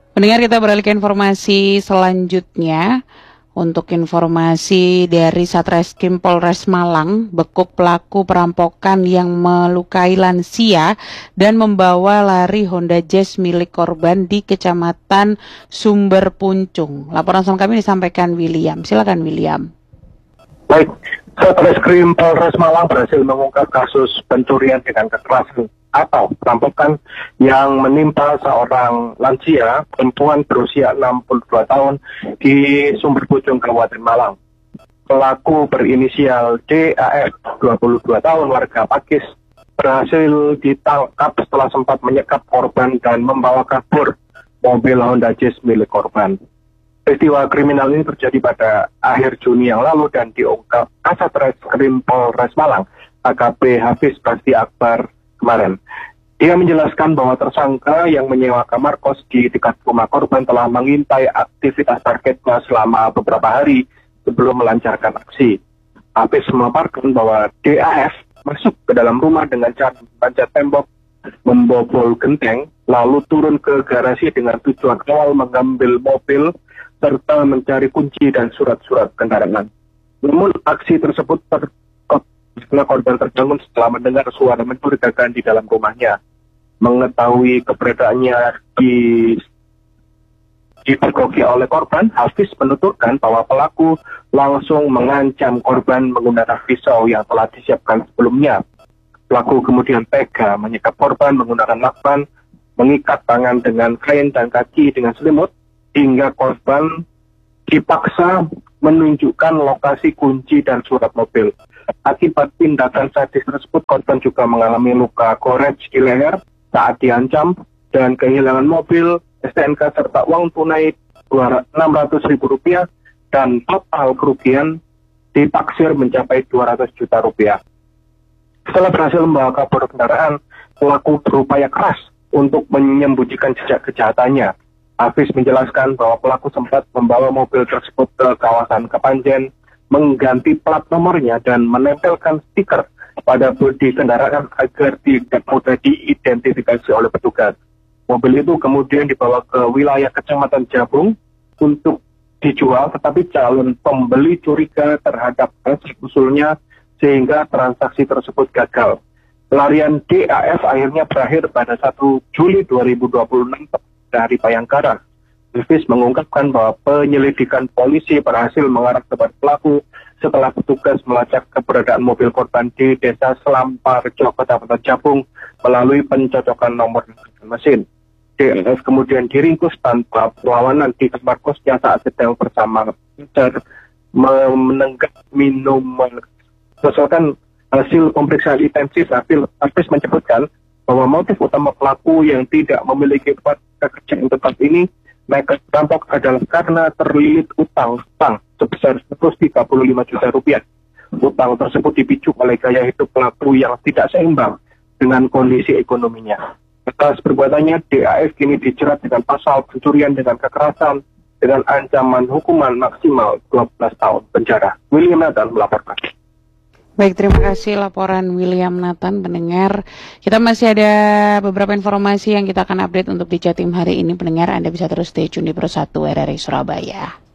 Pendengar, kita beralih ke informasi selanjutnya. Untuk informasi dari Satreskrim Polres Malang, bekuk pelaku perampokan yang melukai lansia dan membawa lari Honda Jazz milik korban di Kecamatan Sumber Puncung. Laporan selengkapnya kami disampaikan William. Silakan William. Baik, Satreskrim Polres Malang berhasil mengungkap kasus pencurian dengan kekerasan atau perampokan yang menimpa seorang lansia perempuan berusia 62 tahun di Sumber Pucung, Kabupaten Malang. Pelaku berinisial DAF, 22 tahun, warga Pakis, berhasil ditangkap setelah sempat menyekap korban dan membawa kabur mobil Honda Jazz milik korban. Peristiwa kriminal ini terjadi pada akhir Juni yang lalu dan diungkap Satreskrim Polres Malang, AKP Hafiz Basti Akbar kemarin. Dia menjelaskan bahwa tersangka yang menyewa kamar kos di dekat rumah korban telah mengintai aktivitas targetnya selama beberapa hari sebelum melancarkan aksi. Hafiz memaparkan bahwa DAF masuk ke dalam rumah dengan cara memanjat tembok, membobol genteng, lalu turun ke garasi dengan tujuan awal mengambil mobil serta mencari kunci dan surat-surat kendaraan. Namun aksi tersebut setelah korban terbangun setelah mendengar suara mencurigakan di dalam rumahnya. Mengetahui keberadaannya dipergoki oleh korban, Hafiz menuturkan bahwa pelaku langsung mengancam korban menggunakan pisau yang telah disiapkan sebelumnya. Pelaku kemudian tega menyekap korban menggunakan lakban, mengikat tangan dengan kain dan kaki dengan selimut, hingga korban dipaksa menunjukkan lokasi kunci dan surat mobil. Akibat tindakan sadis tersebut, korban juga mengalami luka korec di leher saat diancam dan kehilangan mobil, STNK serta uang tunai Rp600.000 dan total kerugian ditaksir mencapai Rp200 juta. Setelah berhasil membawa kabur kendaraan, pelaku berupaya keras untuk menyembunyikan jejak kejahatannya. Hafiz menjelaskan bahwa pelaku sempat membawa mobil tersebut ke kawasan Kepanjen, mengganti plat nomornya dan menempelkan stiker pada bodi kendaraan agar tidak mudah diidentifikasi oleh petugas. Mobil itu kemudian dibawa ke wilayah Kecamatan Jabung untuk dijual, tetapi calon pembeli curiga terhadap hasil usulnya sehingga transaksi tersebut gagal. Pelarian DAF akhirnya berakhir pada 1 Juli 2026 dari Bayangkara. Hafiz mengungkapkan bahwa penyelidikan polisi berhasil mengarah kepada pelaku setelah petugas melacak keberadaan mobil korban di Desa Selamparjo, Kecamatan Jabung melalui pencocokan nomor mesin. DAF kemudian diringkus tanpa perlawanan di kamar kosnya saat sedang bersama menenggak minuman. Berdasarkan hasil pemeriksaan intensif, Hafiz menyebutkan bahwa motif utama pelaku yang tidak memiliki kerja yang tetap ini nekat rampok adalah karena terlilit utang sebesar Rp135 juta. Utang tersebut dipicu oleh gaya hidup pelaku yang tidak seimbang dengan kondisi ekonominya. Atas perbuatannya, DAF kini dijerat dengan pasal pencurian dengan kekerasan dengan ancaman hukuman maksimal 12 tahun penjara. William Nathan melaporkan. Baik, terima kasih laporan William Nathan. Pendengar, kita masih ada beberapa informasi yang kita akan update untuk di Jatim hari ini. Pendengar, Anda bisa terus stay tune di Pro 1 RRI Surabaya.